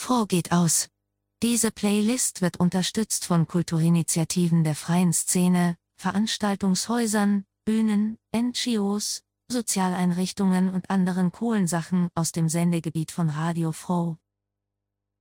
Froh geht aus. Diese Playlist wird unterstützt von Kulturinitiativen der freien Szene, Veranstaltungshäusern, Bühnen, NGOs, Sozialeinrichtungen und anderen coolen Sachen aus dem Sendegebiet von Radio Froh.